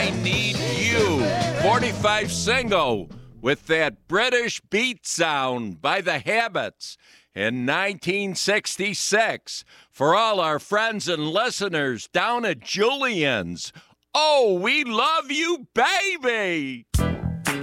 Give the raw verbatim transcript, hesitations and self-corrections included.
I Need You. forty-five single with that British beat sound by The Habits in nineteen sixty-six. For all our friends and listeners down at Julian's, oh, we love you, baby.